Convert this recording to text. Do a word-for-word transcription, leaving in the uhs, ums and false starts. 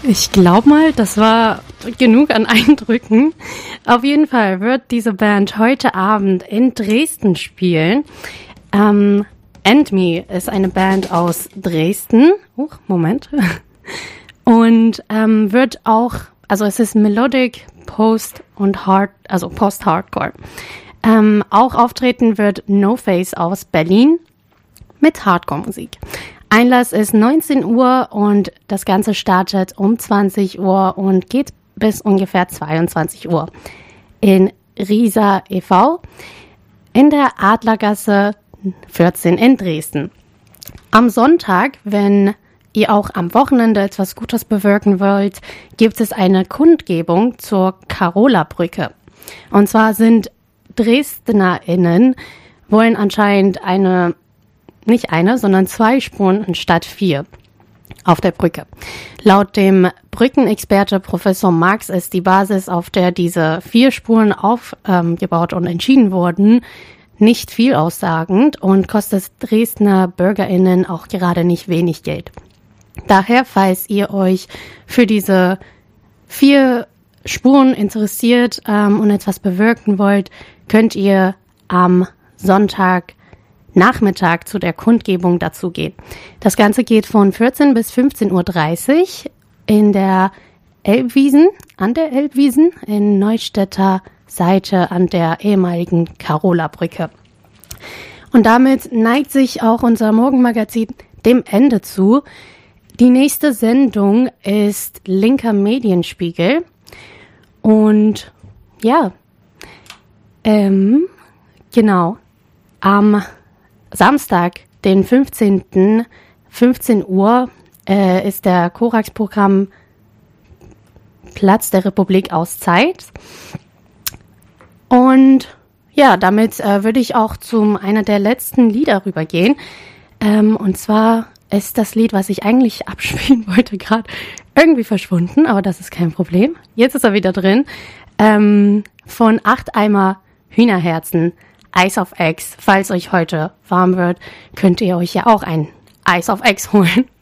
Ich glaube mal, das war genug an Eindrücken. Auf jeden Fall wird diese Band heute Abend in Dresden spielen. Ähm, And Me ist eine Band aus Dresden. Huch, Moment. Und ähm, wird auch, also es ist Melodic, Post und Hard, also Post-Hardcore. Ähm, auch auftreten wird No Face aus Berlin mit Hardcore-Musik. Einlass ist neunzehn Uhr und das Ganze startet um zwanzig Uhr und geht bis ungefähr zweiundzwanzig Uhr in Riesa e V in der Adlergasse vierzehn in Dresden. Am Sonntag, wenn ihr auch am Wochenende etwas Gutes bewirken wollt, gibt es eine Kundgebung zur Karola-Brücke. Und zwar sind DresdnerInnen wollen anscheinend eine Nicht eine, sondern zwei Spuren anstatt vier auf der Brücke. Laut dem Brückenexperte Professor Marx ist die Basis, auf der diese vier Spuren aufgebaut ähm, und entschieden wurden, nicht viel aussagend und kostet Dresdner BürgerInnen auch gerade nicht wenig Geld. Daher, falls ihr euch für diese vier Spuren interessiert ähm, und etwas bewirken wollt, könnt ihr am Sonntag Nachmittag zu der Kundgebung dazu gehen. Das Ganze geht von vierzehn bis fünfzehn Uhr dreißig in der Elbwiesen, an der Elbwiesen in Neustädter Seite an der ehemaligen Karola-Brücke. Und damit neigt sich auch unser Morgenmagazin dem Ende zu. Die nächste Sendung ist Linker Medienspiegel. Und ja, ähm, genau, am Samstag, den fünfzehnten fünfzehn Uhr, äh, ist der Korax-Programm Platz der Republik aus Zeit. Und ja, damit äh, würde ich auch zu einer der letzten Lieder rübergehen. Ähm, und zwar ist das Lied, was ich eigentlich abspielen wollte, gerade irgendwie verschwunden, aber das ist kein Problem. Jetzt ist er wieder drin. Ähm, von acht Eimer Hühnerherzen. Ice of Eggs. Falls euch heute warm wird, könnt ihr euch ja auch ein Ice of Eggs holen.